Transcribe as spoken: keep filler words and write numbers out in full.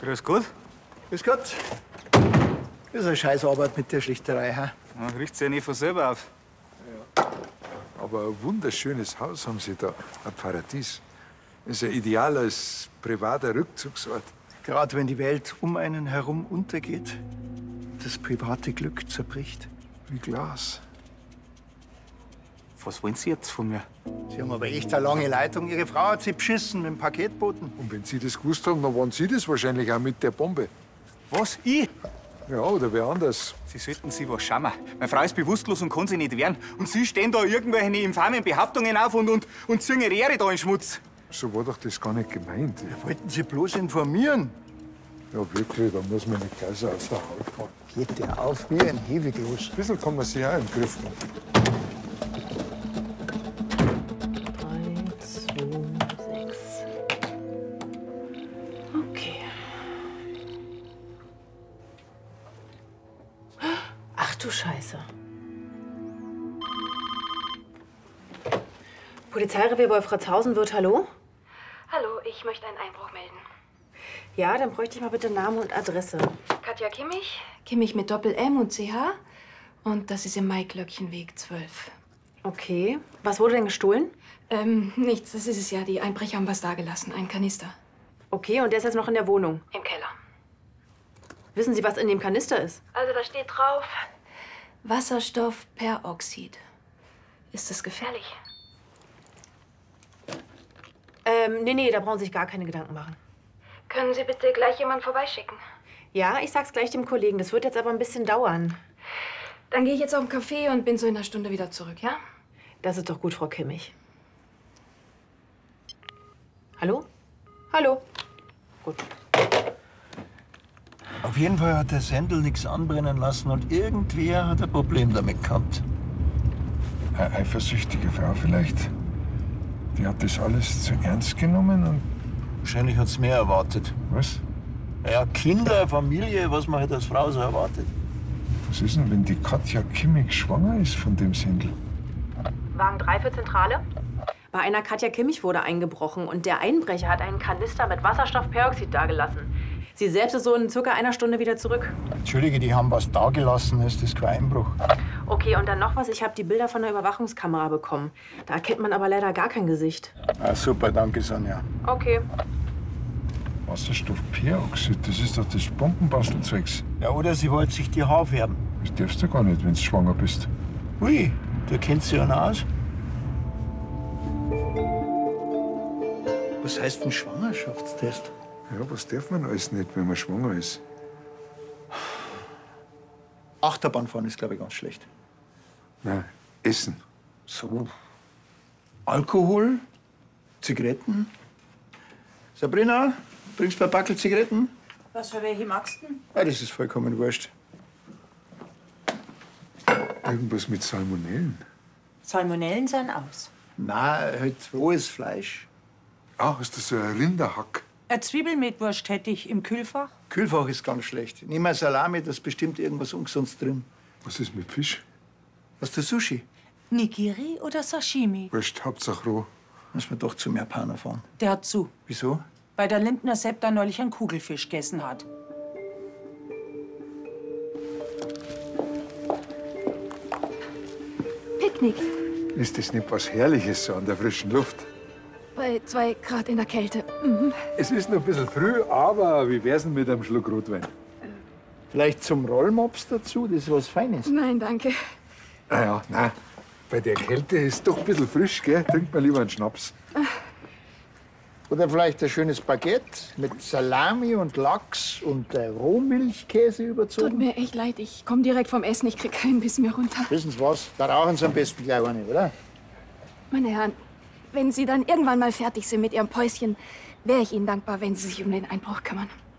Grüß Gott. Grüß Gott. Das ist eine Scheißarbeit mit der Schlichterei, ha? Ja, riecht's ja nicht von selber auf. Aber ein wunderschönes Haus haben Sie da, ein Paradies. Das ist ja ideal als privater Rückzugsort. Gerade wenn die Welt um einen herum untergeht, das private Glück zerbricht. Wie Glas. Was wollen Sie jetzt von mir? Sie haben aber echt eine lange Leitung. Ihre Frau hat Sie beschissen mit dem Paketboten. Und wenn Sie das gewusst haben, dann waren Sie das wahrscheinlich auch mit der Bombe. Was? Ich? Ja, oder wer anders. Sie sollten sich was schauen. Meine Frau ist bewusstlos und kann sich nicht wehren. Und Sie stehen da irgendwelche infamen Behauptungen auf und, und, und ziehen ihre Ehre da in den Schmutz. So war doch das gar nicht gemeint. Wir wollten Sie bloß informieren. Ja, wirklich, da muss man nicht gleich so aus der Haut fahren. Geht der auf wie ein Hewiglos. Ein bisschen kann man sich auch im Griff haben. drei, zwei, sechs. Okay. Ach du Scheiße. Polizeirevier Wolfratshausen wird, hallo? Hallo, ich möchte einen Einbruch melden. Ja, dann bräuchte ich mal bitte Name und Adresse. Katja Kimmich. Kimmich mit Doppel-M und C H. Und das ist im Maiklöckchenweg zwölf. Okay. Was wurde denn gestohlen? Ähm, nichts, das ist es ja. Die Einbrecher haben was dagelassen. Ein Kanister. Okay, und der ist jetzt noch in der Wohnung? Im Keller. Wissen Sie, was in dem Kanister ist? Also da steht drauf Wasserstoffperoxid. Ist das gefährlich? Ähm, nee, nee, da brauchen Sie sich gar keine Gedanken machen. Können Sie bitte gleich jemanden vorbeischicken? Ja, ich sag's gleich dem Kollegen. Das wird jetzt aber ein bisschen dauern. Dann gehe ich jetzt auf den Café und bin so in einer Stunde wieder zurück, ja? Das ist doch gut, Frau Kimmich. Hallo? Hallo? Gut. Auf jeden Fall hat der Sendel nichts anbrennen lassen und irgendwer hat ein Problem damit gehabt. Eine eifersüchtige Frau vielleicht. Die hat das alles zu ernst genommen und... Wahrscheinlich hat's mehr erwartet. Was? Ja, Kinder, Familie, was man halt als Frau so erwartet. Was ist denn, wenn die Katja Kimmich schwanger ist von dem Sendel? Wagen drei für Zentrale. Bei einer Katja Kimmich wurde eingebrochen und der Einbrecher hat einen Kanister mit Wasserstoffperoxid dagelassen. Sie selbst ist so in circa einer Stunde wieder zurück. Entschuldige, die haben was dagelassen, ist das kein Einbruch. Okay, und dann noch was. Ich habe die Bilder von der Überwachungskamera bekommen. Da erkennt man aber leider gar kein Gesicht. Ah, super, danke, Sonja. Okay. Wasserstoffperoxid, das ist doch das Bombenbastelzeugs. Ja, oder sie wollte sich die Haare färben. Das darfst du gar nicht, wenn du schwanger bist. Ui, da kennt sie ja noch aus. Was heißt ein Schwangerschaftstest? Ja, was darf man alles nicht, wenn man schwanger ist? Achterbahnfahren ist, glaube ich, ganz schlecht. Nein, Essen. So. Alkohol, Zigaretten. Sabrina, bringst du ein Backel Zigaretten? Was für welche magst du denn? Ja, das ist vollkommen wurscht. Irgendwas mit Salmonellen. Salmonellen sind aus. Na, halt rohes Fleisch. Ah, hast du so ein Rinderhack? Eine Zwiebelmetwurst hätte ich im Kühlfach. Kühlfach ist ganz schlecht. Nimm mal Salami, da ist bestimmt irgendwas Ungesundes drin. Was ist mit Fisch? Was der Sushi? Nigiri oder Sashimi? Wurscht, Hauptsache roh. Muss man doch zum Japaner fahren. Der hat zu. Wieso? Weil der Lindner Sepp da neulich einen Kugelfisch gegessen hat. Picknick. Ist das nicht was Herrliches so an der frischen Luft? Bei zwei Grad in der Kälte. Mhm. Es ist noch ein bisschen früh, aber wie wär's denn mit einem Schluck Rotwein? Vielleicht zum Rollmops dazu, das ist was Feines. Nein, danke. Naja, nein. Bei der Kälte ist es doch ein bisschen frisch, gell? Trinkt man lieber einen Schnaps. Oder vielleicht ein schönes Baguette mit Salami und Lachs und äh, Rohmilchkäse Tut überzogen. mir echt leid, ich komme direkt vom Essen, ich krieg keinen Biss mehr runter. Wissen Sie was? Da rauchen Sie am besten gleich eine, oder? Meine Herren, wenn Sie dann irgendwann mal fertig sind mit Ihrem Päuschen, wäre ich Ihnen dankbar, wenn Sie sich um den Einbruch kümmern.